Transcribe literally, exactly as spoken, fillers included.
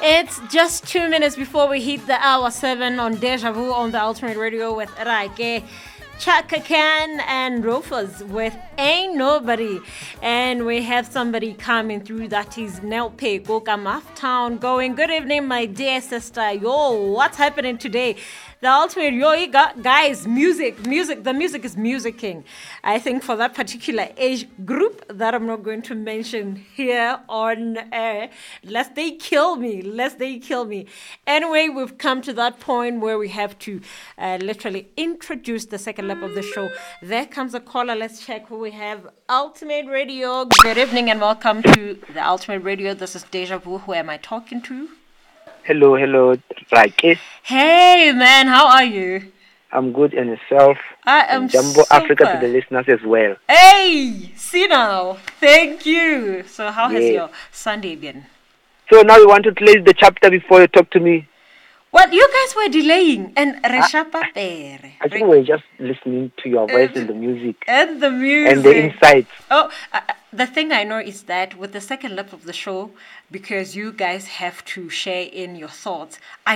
It's just two minutes before we hit the hour seven on Deja Vu on the Ultimate Radio with Raike, Chaka Khan, and Rufus with Ain't Nobody. And we have somebody coming through that is Nelpe Kokamaf Town going, good evening, my dear sister. Yo, what's happening today? The ultimate, yo, you got, guys, music, music, the music is musicking. I think for that particular age group that I'm not going to mention here on air, lest they kill me, lest they kill me. Anyway, we've come to that point where we have to uh, literally introduce the second lap of the show. There comes a caller. Let's check who we have. Ultimate Radio. Good evening and welcome to the Ultimate Radio. This is Deja Vu. Who am I talking to? Hello, hello, Raike. Hey, man, how are you? I'm good, and yourself? I am and Jumbo super. Africa to the listeners as well. Hey, see now. Thank you. So how has Yes. your Sunday been? So now you want to close the chapter before you talk to me? Well, you guys were delaying. And Reshapa Pere. I think we're just listening to your voice and the music And the music. and the insights. Oh, uh, uh, the thing I know is that with the second lap of the show, because you guys have to share in your thoughts, I